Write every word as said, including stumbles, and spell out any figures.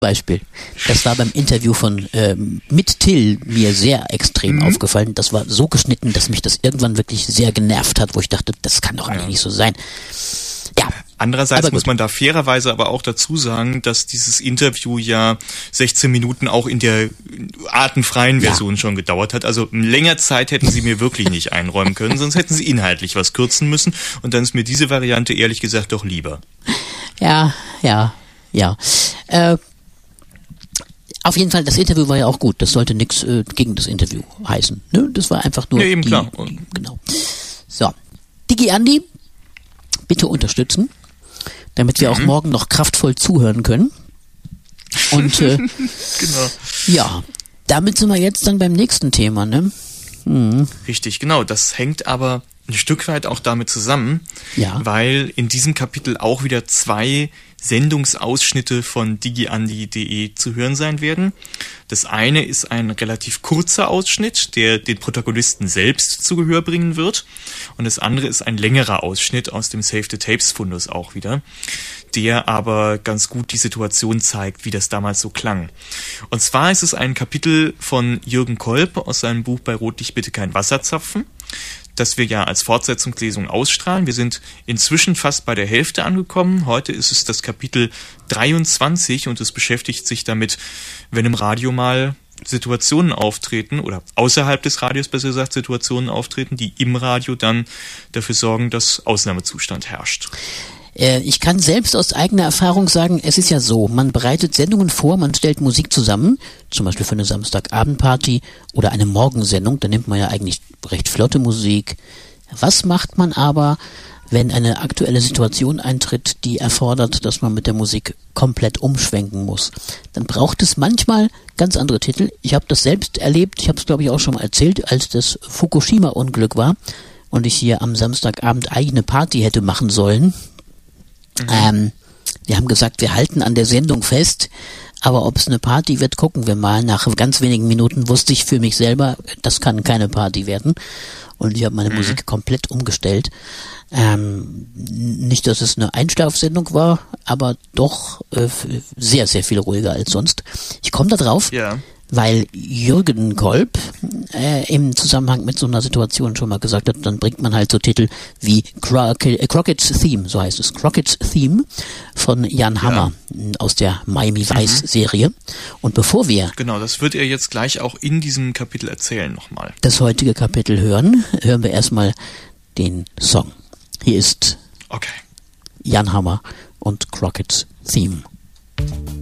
Beispiel. Das war beim Interview von ähm, mit Till mir sehr extrem mhm. aufgefallen. Das war so geschnitten, dass mich das irgendwann wirklich sehr genervt hat, wo ich dachte, das kann doch eigentlich ja. nicht so sein. Ja. Andererseits muss man da fairerweise aber auch dazu sagen, dass dieses Interview ja sechzehn Minuten auch in der artenfreien Version ja. schon gedauert hat. Also länger Zeit hätten sie mir wirklich nicht einräumen können, sonst hätten sie inhaltlich was kürzen müssen. Und dann ist mir diese Variante ehrlich gesagt doch lieber. Ja, ja, ja. Äh, Auf jeden Fall, das Interview war ja auch gut. Das sollte nichts äh, gegen das Interview heißen. Ne? Das war einfach nur... Ja, eben die, klar. Die, genau. So. Digi Andi, bitte unterstützen, damit wir mhm. auch morgen noch kraftvoll zuhören können. Und äh, genau. ja, damit sind wir jetzt dann beim nächsten Thema, ne? Mhm. Richtig, genau. Das hängt aber ein Stück weit auch damit zusammen, ja. weil in diesem Kapitel auch wieder zwei Sendungsausschnitte von digiandi punkt de zu hören sein werden. Das eine ist ein relativ kurzer Ausschnitt, der den Protagonisten selbst zu Gehör bringen wird. Und das andere ist ein längerer Ausschnitt aus dem Save the Tapes Fundus auch wieder, der aber ganz gut die Situation zeigt, wie das damals so klang. Und zwar ist es ein Kapitel von Jürgen Kolb aus seinem Buch Bei Rotlicht bitte kein Wasserzapfen, das wir ja als Fortsetzungslesung ausstrahlen. Wir sind inzwischen fast bei der Hälfte angekommen. Heute ist es das Kapitel dreiundzwanzig und es beschäftigt sich damit, wenn im Radio mal Situationen auftreten oder außerhalb des Radios besser gesagt Situationen auftreten, die im Radio dann dafür sorgen, dass Ausnahmezustand herrscht. Ich kann selbst aus eigener Erfahrung sagen, es ist ja so, man bereitet Sendungen vor, man stellt Musik zusammen, zum Beispiel für eine Samstagabendparty oder eine Morgensendung, da nimmt man ja eigentlich recht flotte Musik. Was macht man aber, wenn eine aktuelle Situation eintritt, die erfordert, dass man mit der Musik komplett umschwenken muss? Dann braucht es manchmal ganz andere Titel. Ich habe das selbst erlebt, ich habe es glaube ich auch schon mal erzählt, als das Fukushima-Unglück war und ich hier am Samstagabend eigene Party hätte machen sollen. Mhm. Ähm, wir haben gesagt, wir halten an der Sendung fest, aber ob es eine Party wird, gucken wir mal. Nach ganz wenigen Minuten wusste ich für mich selber, das kann keine Party werden. Und ich habe meine mhm. Musik komplett umgestellt. Ähm, nicht, dass es eine Einschlafsendung war, aber doch äh, sehr, sehr viel ruhiger als sonst. Ich komme da drauf, ja. weil Jürgen Kolb äh, im Zusammenhang mit so einer Situation schon mal gesagt hat, dann bringt man halt so Titel wie Crockett, äh, Crockett's Theme, so heißt es, Crockett's Theme von Jan Hammer ja. aus der Miami Vice mhm. Serie. Und bevor wir genau, das wird er jetzt gleich auch in diesem Kapitel erzählen nochmal. Das heutige Kapitel hören, hören wir erstmal den Song. Hier ist okay. Jan Hammer und Crockett's Theme.